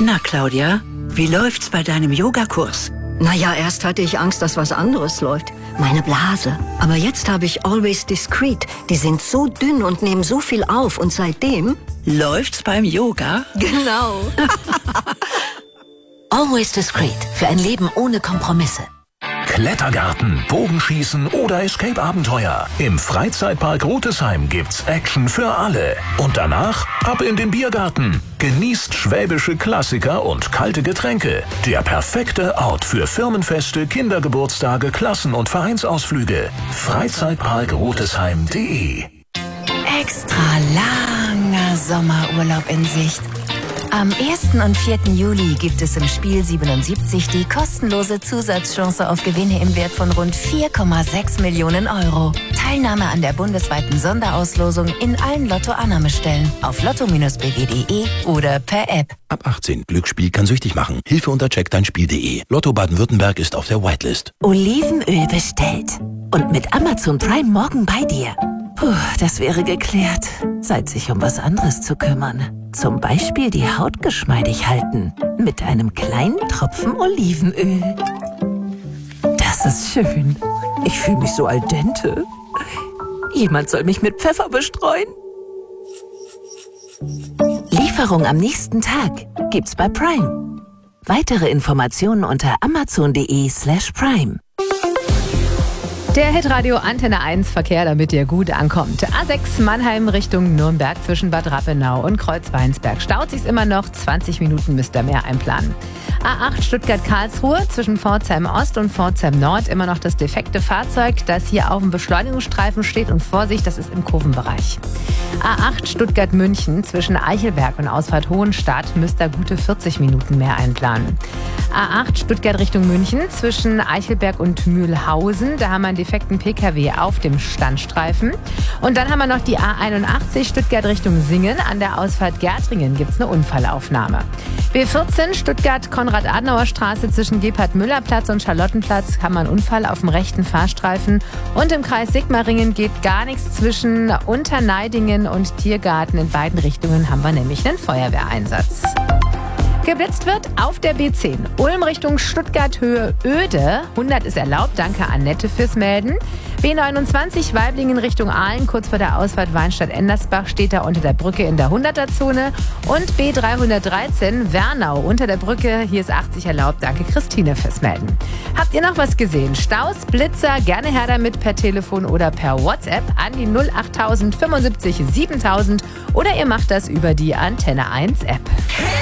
Na, Claudia, wie läuft's bei deinem Yogakurs? Naja, erst hatte ich Angst, dass was anderes läuft. Meine Blase. Aber jetzt habe ich Always Discreet. Die sind so dünn und nehmen so viel auf. Und seitdem... Läuft's beim Yoga? Genau. Always Discreet. Für ein Leben ohne Kompromisse. Klettergarten, Bogenschießen oder Escape-Abenteuer. Im Freizeitpark Rutesheim gibt's Action für alle. Und danach ab in den Biergarten. Genießt schwäbische Klassiker und kalte Getränke. Der perfekte Ort für Firmenfeste, Kindergeburtstage, Klassen- und Vereinsausflüge. Freizeitparkrutesheim.de. Extra langer Sommerurlaub in Sicht. Am 1. und 4. Juli gibt es im Spiel 77 die kostenlose Zusatzchance auf Gewinne im Wert von rund 4,6 Millionen Euro. Teilnahme an der bundesweiten Sonderauslosung in allen Lotto-Annahmestellen auf lotto-bw.de oder per App. Ab 18. Glücksspiel kann süchtig machen. Hilfe unter checkdeinspiel.de. Lotto Baden-Württemberg ist auf der Whitelist. Olivenöl bestellt. Und mit Amazon Prime morgen bei dir. Puh, das wäre geklärt. Zeit, sich um was anderes zu kümmern. Zum Beispiel die Haut geschmeidig halten. Mit einem kleinen Tropfen Olivenöl. Das ist schön. Ich fühle mich so al dente. Jemand soll mich mit Pfeffer bestreuen. Lieferung am nächsten Tag gibt's bei Prime. Weitere Informationen unter amazon.de/prime. Der Hitradio Antenne 1 Verkehr, damit ihr gut ankommt. A6 Mannheim Richtung Nürnberg zwischen Bad Rappenau und Kreuzweinsberg. Staut sich's immer noch, 20 Minuten müsst ihr mehr einplanen. A8 Stuttgart-Karlsruhe zwischen Pforzheim Ost und Pforzheim Nord immer noch das defekte Fahrzeug, das hier auf dem Beschleunigungsstreifen steht, und Vorsicht, das ist im Kurvenbereich. A8 Stuttgart-München zwischen Eichelberg und Ausfahrt Hohenstadt müsst ihr gute 40 Minuten mehr einplanen. A8 Stuttgart Richtung München zwischen Eichelberg und Mühlhausen, da haben wir einen defekten PKW auf dem Standstreifen. Und dann haben wir noch die A81 Stuttgart Richtung Singen. An der Ausfahrt Gärtringen gibt es eine Unfallaufnahme. B14 Stuttgart-Konrad-Adenauer-Straße zwischen Gebhard-Müller-Platz und Charlottenplatz haben wir einen Unfall auf dem rechten Fahrstreifen. Und im Kreis Sigmaringen geht gar nichts zwischen Unterneidingen und Tiergarten. In beiden Richtungen haben wir nämlich einen Feuerwehreinsatz. Geblitzt wird auf der B10. Ulm Richtung Stuttgart Höhe Oede. 100 ist erlaubt. Danke Annette fürs Melden. B29 Weiblingen Richtung Aalen. Kurz vor der Ausfahrt Weinstadt-Endersbach steht da unter der Brücke in der 100er-Zone. Und B313 Wernau unter der Brücke. Hier ist 80 erlaubt. Danke Christine fürs Melden. Habt ihr noch was gesehen? Staus, Blitzer, gerne her damit per Telefon oder per WhatsApp an die 08000 75 7000 oder ihr macht das über die Antenne 1 App.